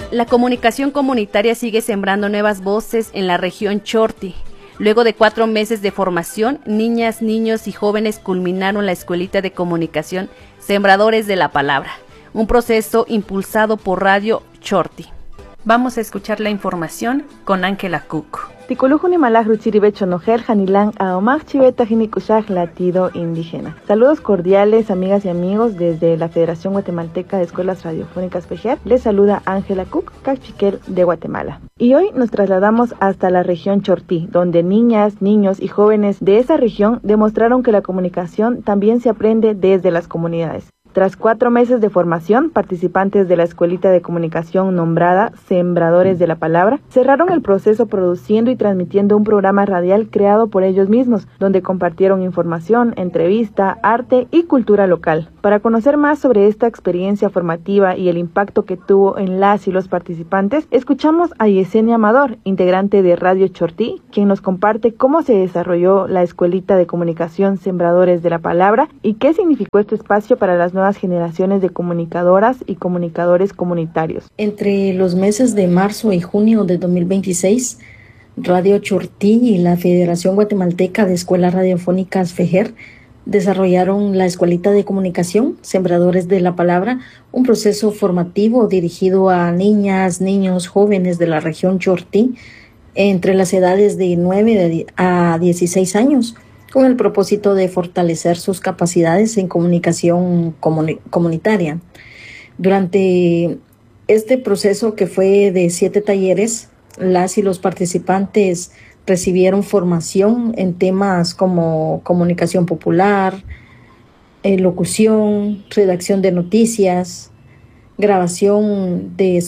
La comunicación comunitaria sigue sembrando nuevas voces en la región Chorti. Luego de 4 meses de formación, niñas, niños y jóvenes culminaron la escuelita de comunicación Sembradores de la Palabra, un proceso impulsado por Radio Chorti. Vamos a escuchar la información con Ángela Cook. Tikulujuni malajru chiribecho nojel janilán aomaj chiveta jinikushaj latido indígena. Saludos cordiales, amigas y amigos, desde la Federación Guatemalteca de Escuelas Radiofónicas FEJER. Les saluda Ángela Cook, cachiquel de Guatemala. Y hoy nos trasladamos hasta la región Chortí, donde niñas, niños y jóvenes de esa región demostraron que la comunicación también se aprende desde las comunidades. Tras 4 meses de formación, participantes de la escuelita de comunicación nombrada Sembradores de la Palabra cerraron el proceso produciendo y transmitiendo un programa radial creado por ellos mismos, donde compartieron información, entrevista, arte y cultura local. Para conocer más sobre esta experiencia formativa y el impacto que tuvo en las y los participantes, escuchamos a Yesenia Amador, integrante de Radio Chortí, quien nos comparte cómo se desarrolló la escuelita de comunicación Sembradores de la Palabra y qué significó este espacio para las nuevas generaciones de comunicadoras y comunicadores comunitarios. Entre los meses de marzo y junio de 2026, Radio Chortí y la Federación Guatemalteca de Escuelas Radiofónicas FEJER desarrollaron la escuelita de comunicación Sembradores de la Palabra, un proceso formativo dirigido a niñas, niños, jóvenes de la región Chortí entre las edades de 9 a 16 años, con el propósito de fortalecer sus capacidades en comunicación comunitaria. Durante este proceso, que fue de 7 talleres, las y los participantes recibieron formación en temas como comunicación popular, locución, redacción de noticias, grabación de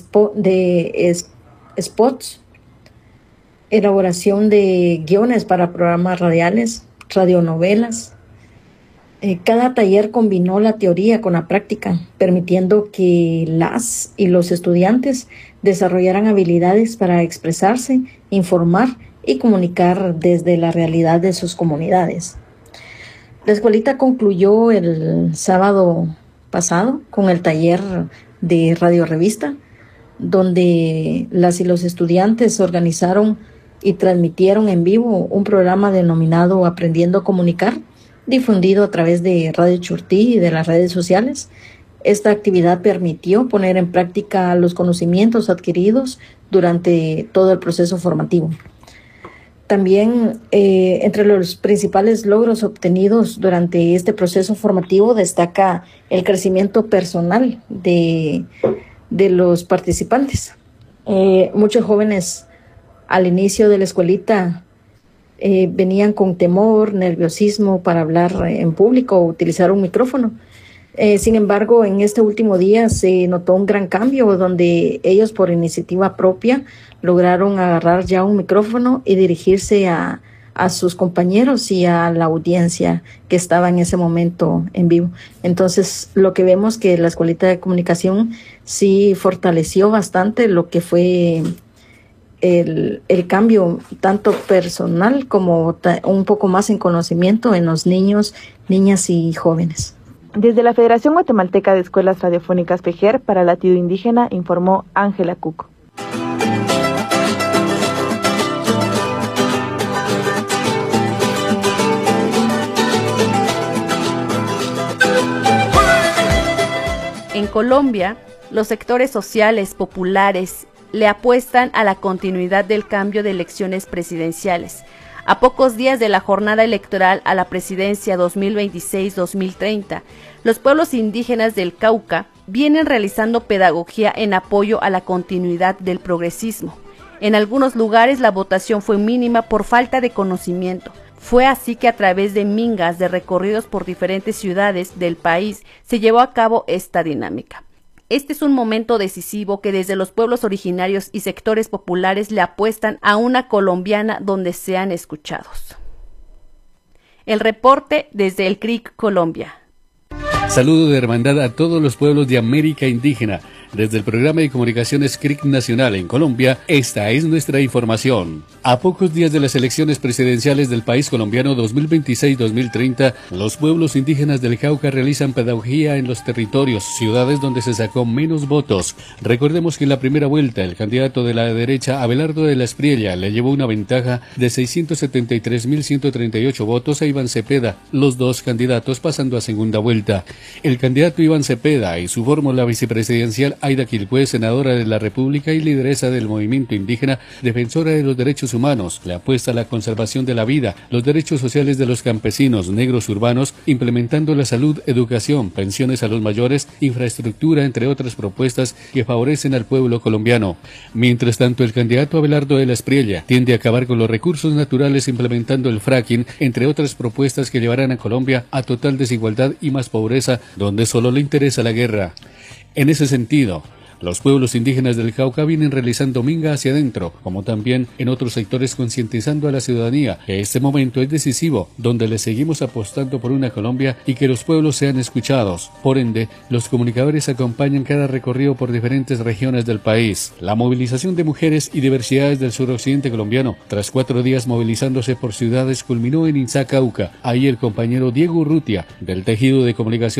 spots, elaboración de guiones para programas radiales, radionovelas. Cada taller combinó la teoría con la práctica, permitiendo que las y los estudiantes desarrollaran habilidades para expresarse, informar y comunicar desde la realidad de sus comunidades. La escuelita concluyó el sábado pasado con el taller de Radio Revista, donde las y los estudiantes organizaron y transmitieron en vivo un programa denominado Aprendiendo a Comunicar, difundido a través de Radio Chortí y de las redes sociales. Esta actividad permitió poner en práctica los conocimientos adquiridos durante todo el proceso formativo. También, entre los principales logros obtenidos durante este proceso formativo, destaca el crecimiento personal de los participantes. Muchos jóvenes al inicio de la escuelita venían con temor, nerviosismo para hablar en público o utilizar un micrófono. Sin embargo, en este último día se notó un gran cambio donde ellos, por iniciativa propia, lograron agarrar ya un micrófono y dirigirse a sus compañeros y a la audiencia que estaba en ese momento en vivo. Entonces, lo que vemos que la escuelita de comunicación sí fortaleció bastante lo que fue el cambio tanto personal como un poco más en conocimiento en los niños, niñas y jóvenes. Desde la Federación Guatemalteca de Escuelas Radiofónicas FEJER para Latido Indígena, informó Ángela Cook. En Colombia, los sectores sociales, populares, le apuestan a la continuidad del cambio de elecciones presidenciales. A pocos días de la jornada electoral a la presidencia 2026-2030, los pueblos indígenas del Cauca vienen realizando pedagogía en apoyo a la continuidad del progresismo. En algunos lugares la votación fue mínima por falta de conocimiento. Fue así que a través de mingas de recorridos por diferentes ciudades del país se llevó a cabo esta dinámica. Este es un momento decisivo que desde los pueblos originarios y sectores populares le apuestan a una colombiana donde sean escuchados. El reporte desde el CRIC Colombia. Saludo de hermandad a todos los pueblos de América Indígena. Desde el programa de comunicaciones CRIC Nacional en Colombia, esta es nuestra información. A pocos días de las elecciones presidenciales del país colombiano 2026-2030, los pueblos indígenas del Cauca realizan pedagogía en los territorios, ciudades donde se sacó menos votos. Recordemos que en la primera vuelta, el candidato de la derecha, Abelardo de la Espriella, le llevó una ventaja de 673.138 votos a Iván Cepeda, los dos candidatos pasando a segunda vuelta. El candidato Iván Cepeda y su fórmula vicepresidencial Aida Quilpué, senadora de la República y lideresa del movimiento indígena, defensora de los derechos humanos, le apuesta a la conservación de la vida, los derechos sociales de los campesinos negros urbanos, implementando la salud, educación, pensiones a los mayores, infraestructura, entre otras propuestas que favorecen al pueblo colombiano. Mientras tanto, el candidato Abelardo de la Espriella tiende a acabar con los recursos naturales implementando el fracking, entre otras propuestas que llevarán a Colombia a total desigualdad y más pobreza, donde solo le interesa la guerra. En ese sentido, los pueblos indígenas del Cauca vienen realizando minga hacia adentro, como también en otros sectores concientizando a la ciudadanía que este momento es decisivo, donde le seguimos apostando por una Colombia y que los pueblos sean escuchados. Por ende, los comunicadores acompañan cada recorrido por diferentes regiones del país. La movilización de mujeres y diversidades del suroccidente colombiano, tras 4 días movilizándose por ciudades, culminó en Insa, Cauca. Ahí el compañero Diego Urrutia, del Tejido de Comunicación